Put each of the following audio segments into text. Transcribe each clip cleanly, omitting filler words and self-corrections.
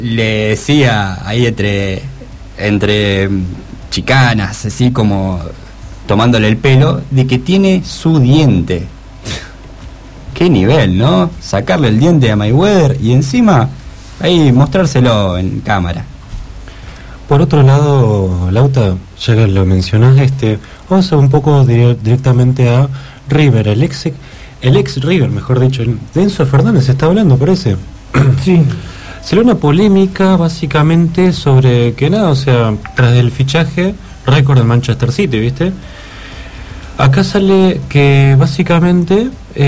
Le decía ahí entre chicanas, así como tomándole el pelo, de que tiene su diente. Qué nivel, ¿no? Sacarle el diente a Mayweather y encima ahí mostrárselo en cámara. Por otro lado, Lauta, ya que lo mencionás, vamos a un poco directamente a River, el ex River, mejor dicho, de Enzo Fernández se está hablando, parece. Sí. Se le una polémica básicamente sobre que nada, o sea, tras el fichaje récord del Manchester City, ¿viste? Acá sale que básicamente,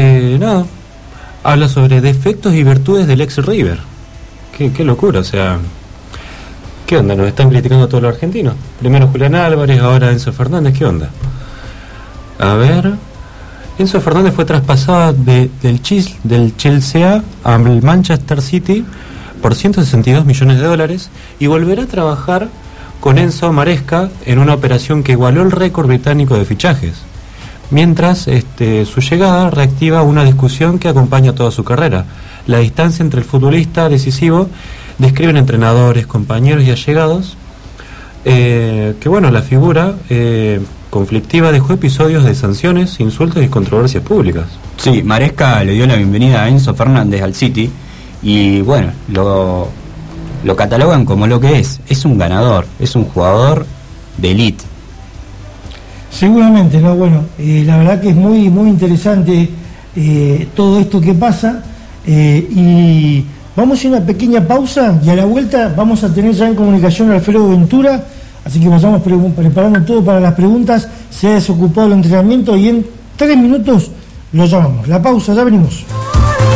habla sobre defectos y virtudes del ex River. Qué locura, o sea, ¿qué onda? Nos están criticando a todos los argentinos. Primero Julián Álvarez, ahora Enzo Fernández, ¿qué onda? A ver, Enzo Fernández fue traspasado del Chelsea al Manchester City por 162 millones de dólares y volverá a trabajar con Enzo Maresca en una operación que igualó el récord británico de fichajes. Mientras su llegada reactiva una discusión que acompaña toda su carrera. La distancia entre el futbolista decisivo, describen entrenadores, compañeros y allegados, que bueno, la figura conflictiva dejó episodios de sanciones, insultos y controversias públicas. Sí, Maresca le dio la bienvenida a Enzo Fernández al City y bueno, lo catalogan como lo que es un ganador, es un jugador de élite. Seguramente, ¿no? Bueno, la verdad que es muy, muy interesante todo esto que pasa y vamos a hacer una pequeña pausa y a la vuelta vamos a tener ya en comunicación a Alfredo Ventura, así que vayamos preparando todo para las preguntas, se ha desocupado el entrenamiento y en 3 minutos lo llamamos. La pausa, ya venimos.